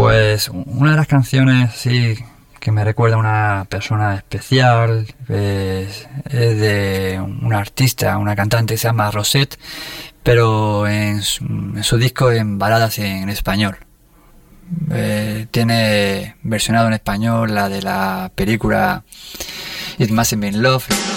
Pues una de las canciones sí que me recuerda a una persona especial es de una artista, una cantante que se llama Rosette, pero en su disco en baladas en español. Tiene versionado en español la de la película It Must Have Been Love.